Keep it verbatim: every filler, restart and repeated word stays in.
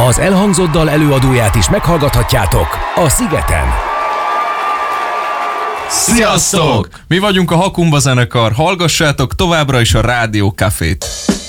Az elhangzott dal előadóját is meghallgathatjátok a Szigeten. Sziasztok! Mi vagyunk a Hakumba zenekar, hallgassátok továbbra is a Rádió Cafét.